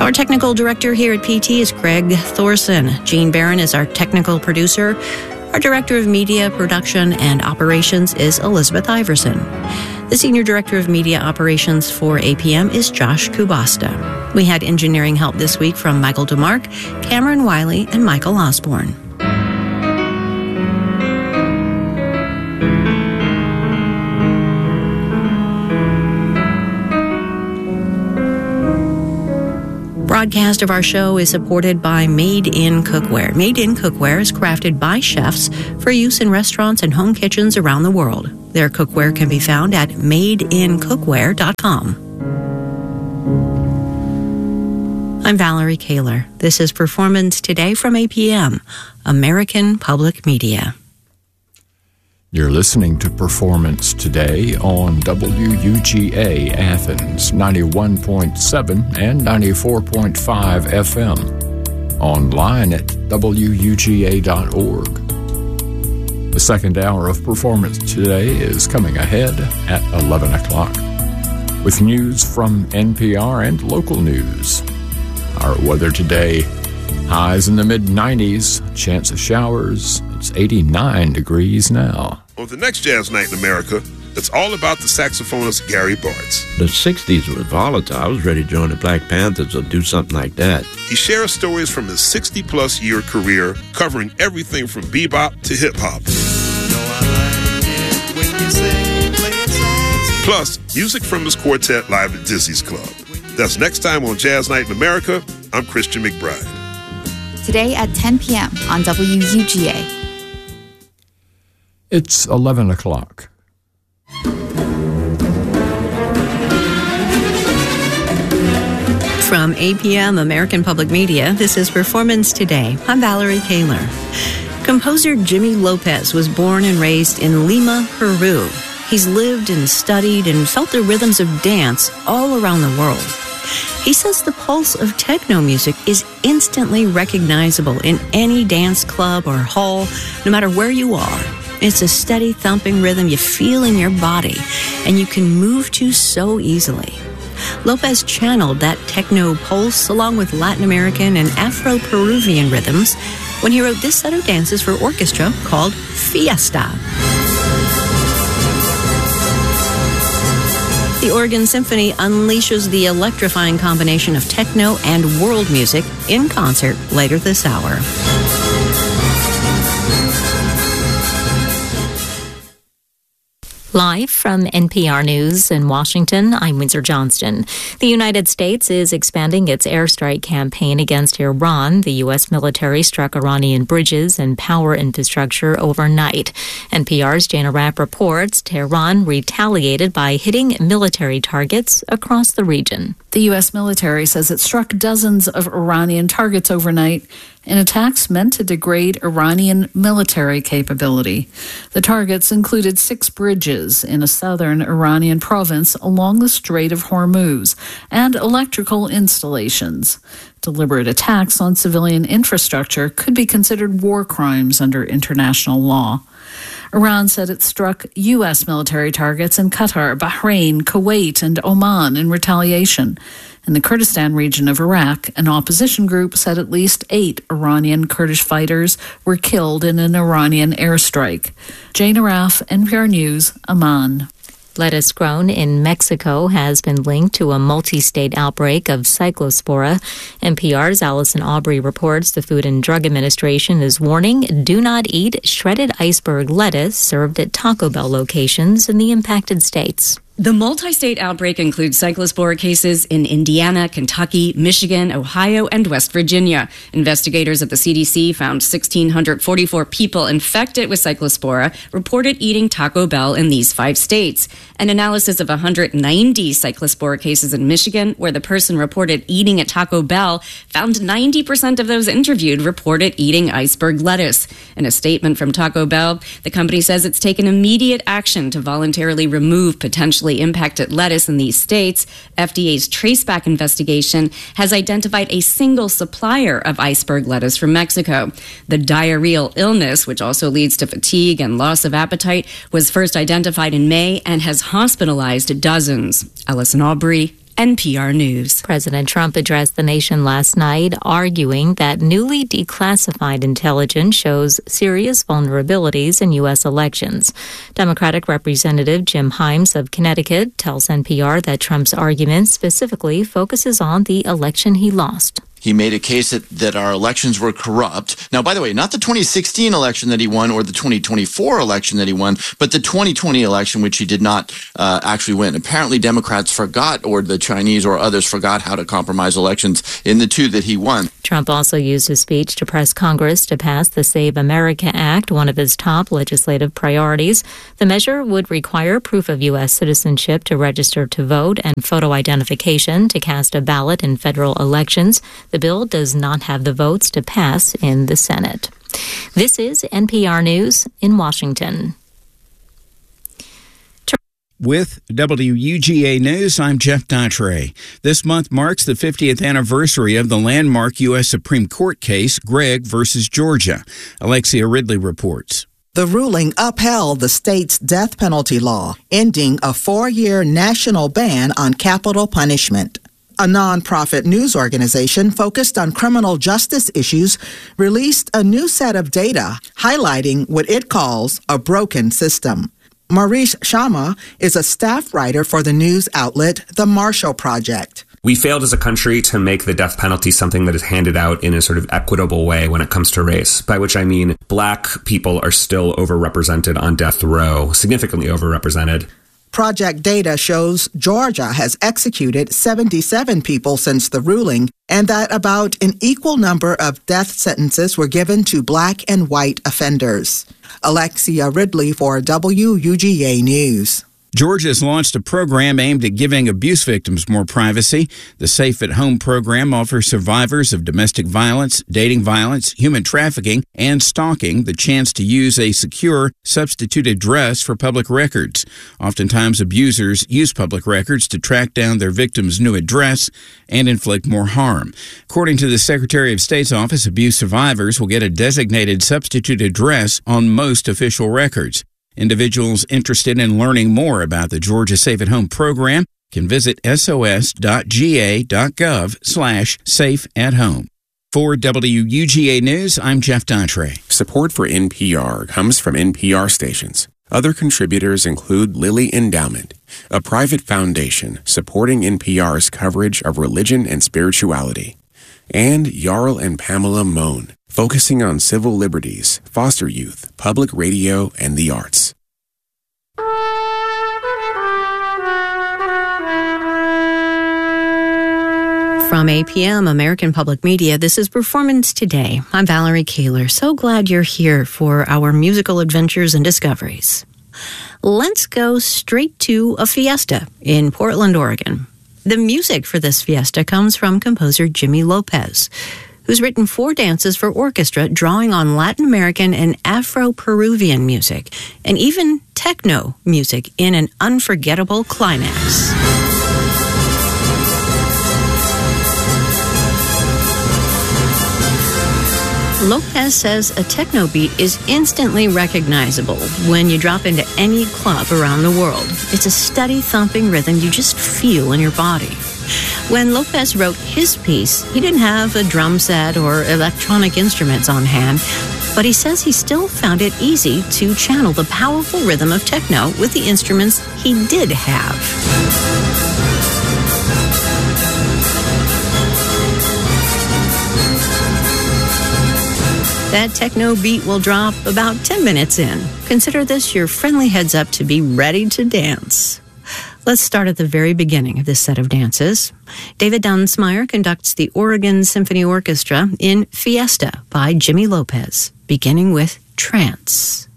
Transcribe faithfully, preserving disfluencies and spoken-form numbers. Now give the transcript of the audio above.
Our technical director here at P T is Craig Thorson. Gene Barron is our technical producer. Our director of media, production, and operations is Elizabeth Iverson. The senior director of media operations for A P M is Josh Kubasta. We had engineering help this week from Michael DeMarc, Cameron Wiley, and Michael Osborne. Broadcast of our show is supported by Made in Cookware. Made in Cookware is crafted by chefs for use in restaurants and home kitchens around the world. Their cookware can be found at made in cookware dot com. I'm Valerie Kaler. This is Performance Today from A P M, American Public Media. You're listening to Performance Today on W U G A Athens ninety-one point seven and ninety-four point five F M. Online at W U G A dot org. The second hour of Performance Today is coming ahead at eleven o'clock with news from N P R and local news. Our weather today, highs in the mid nineties, chance of showers. It's eighty-nine degrees now. On the next Jazz Night in America, it's all about the saxophonist Gary Bartz. The sixties was volatile. I was ready to join the Black Panthers or do something like that. He shares stories from his sixty-plus year career, covering everything from bebop to hip-hop. Plus, music from his quartet live at Dizzy's Club. That's next time on Jazz Night in America. I'm Christian McBride. Today at ten p.m. on W U G A. It's eleven o'clock. From A P M, American Public Media, this is Performance Today. I'm Valerie Kaler. Composer Jimmy Lopez was born and raised in Lima, Peru. He's lived and studied and felt the rhythms of dance all around the world. He says the pulse of techno music is instantly recognizable in any dance club or hall, no matter where you are. It's a steady thumping rhythm you feel in your body, and you can move to so easily. Lopez channeled that techno pulse along with Latin American and Afro-Peruvian rhythms when he wrote this set of dances for orchestra called Fiesta. The Oregon Symphony unleashes the electrifying combination of techno and world music in concert later this hour. Live from N P R News in Washington, I'm Windsor Johnston. The United States is expanding its airstrike campaign against Iran. The U S military struck Iranian bridges and power infrastructure overnight. N P R's Jana Rapp reports Tehran retaliated by hitting military targets across the region. The U S military says it struck dozens of Iranian targets overnight in attacks meant to degrade Iranian military capability. The targets included six bridges in a southern Iranian province along the Strait of Hormuz and electrical installations. Deliberate attacks on civilian infrastructure could be considered war crimes under international law. Iran said it struck U S military targets in Qatar, Bahrain, Kuwait, and Oman in retaliation. In the Kurdistan region of Iraq, an opposition group said at least eight Iranian Kurdish fighters were killed in an Iranian airstrike. Jane Araf, N P R News, Amman. Lettuce grown in Mexico has been linked to a multi-state outbreak of cyclospora. N P R's Allison Aubrey reports the Food and Drug Administration is warning do not eat shredded iceberg lettuce served at Taco Bell locations in the impacted states. The multi-state outbreak includes cyclospora cases in Indiana, Kentucky, Michigan, Ohio, and West Virginia. Investigators at the C D C found one thousand six hundred forty-four people infected with cyclospora reported eating Taco Bell in these five states. An analysis of one hundred ninety cyclospora cases in Michigan, where the person reported eating at Taco Bell, found ninety percent of those interviewed reported eating iceberg lettuce. In a statement from Taco Bell, the company says it's taken immediate action to voluntarily remove potential impacted lettuce in these states. F D A's Traceback investigation has identified a single supplier of iceberg lettuce from Mexico. The diarrheal illness, which also leads to fatigue and loss of appetite, was first identified in May and has hospitalized dozens. Allison Aubrey, N P R News. President Trump addressed the nation last night, arguing that newly declassified intelligence shows serious vulnerabilities in U S elections. Democratic Representative Jim Himes of Connecticut tells N P R that Trump's argument specifically focuses on the election he lost. He made a case that, that our elections were corrupt. Now, by the way, not the twenty sixteen election that he won or the twenty twenty-four election that he won, but the twenty twenty election, which he did not uh, actually win. Apparently, Democrats forgot, or the Chinese or others forgot how to compromise elections in the two that he won. Trump also used his speech to press Congress to pass the Save America Act, one of his top legislative priorities. The measure would require proof of U S citizenship to register to vote and photo identification to cast a ballot in federal elections. The bill does not have the votes to pass in the Senate. This is N P R News in Washington. With W U G A News, I'm Jeff Daughtry. This month marks the fiftieth anniversary of the landmark U S Supreme Court case, Gregg versus Georgia. Alexia Ridley reports. The ruling upheld the state's death penalty law, ending a four-year national ban on capital punishment. A nonprofit news organization focused on criminal justice issues released a new set of data highlighting what it calls a broken system. Maurice Shama is a staff writer for the news outlet The Marshall Project. We failed as a country to make the death penalty something that is handed out in a sort of equitable way when it comes to race, by which I mean black people are still overrepresented on death row, significantly overrepresented. Project data shows Georgia has executed seventy-seven people since the ruling, and that about an equal number of death sentences were given to black and white offenders. Alexia Ridley for W U G A News. Georgia has launched a program aimed at giving abuse victims more privacy. The Safe at Home program offers survivors of domestic violence, dating violence, human trafficking, and stalking the chance to use a secure substitute address for public records. Oftentimes, abusers use public records to track down their victim's new address and inflict more harm. According to the Secretary of State's office, abuse survivors will get a designated substitute address on most official records. Individuals interested in learning more about the Georgia Safe at Home program can visit sos.ga.gov slash safe at home. For W U G A News, I'm Jeff Daughtry. Support for N P R comes from N P R stations. Other contributors include Lilly Endowment, a private foundation supporting N P R's coverage of religion and spirituality, and Jarl and Pamela Mohn, focusing on civil liberties, foster youth, public radio, and the arts. From A P M, American Public Media, this is Performance Today. I'm Valerie Kaler. So glad you're here for our musical adventures and discoveries. Let's go straight to a fiesta in Portland, Oregon. The music for this fiesta comes from composer Jimmy Lopez, who's written four dances for orchestra drawing on Latin American and Afro-Peruvian music, and even techno music in an unforgettable climax. Lopez says a techno beat is instantly recognizable when you drop into any club around the world. It's a steady thumping rhythm you just feel in your body. When Lopez wrote his piece, he didn't have a drum set or electronic instruments on hand, but he says he still found it easy to channel the powerful rhythm of techno with the instruments he did have. That techno beat will drop about ten minutes in. Consider this your friendly heads up to be ready to dance. Let's start at the very beginning of this set of dances. David Dunsmeyer conducts the Oregon Symphony Orchestra in Fiesta by Jimmy Lopez, beginning with Trance.